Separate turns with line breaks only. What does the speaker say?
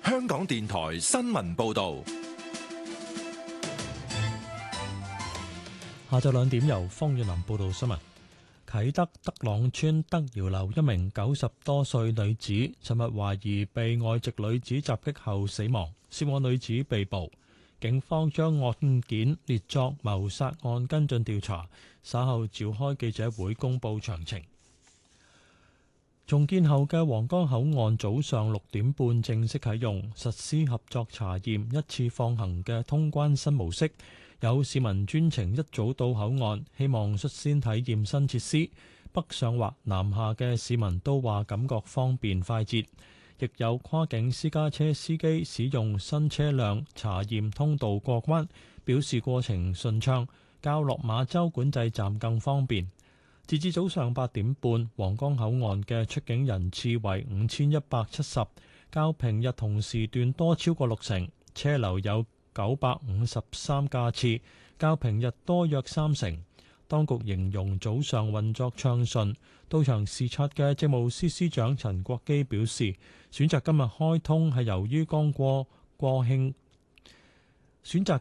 香港電台新聞報道。
下晝2點由方遠林報道新聞。啟德德朗村德瑤樓一名90多歲女子，尋日懷疑被外籍女子襲擊後死亡，涉案女子被捕。警方將案件列作謀殺案跟進調查，稍後召開記者會公布詳情。重建後嘅皇崗口岸早上6點半正式啟用，實施合作查驗一次放行嘅通關新模式。有市民專程一早到口岸，希望率先體驗新設施。北上或南下嘅市民都話感覺方便快捷。亦有跨境私家車司機使用新車輛查驗通道過關，表示過程順暢，較落馬洲管制站更方便。截至早上8點半，皇崗口岸嘅出境人次為5170，較平日同時段多超過60%，車流有953架次，較平日多約30%。當局形容早上運作暢順。到場視察嘅政務司司長陳國基表示，選擇今日開通係由於剛過慶，選擇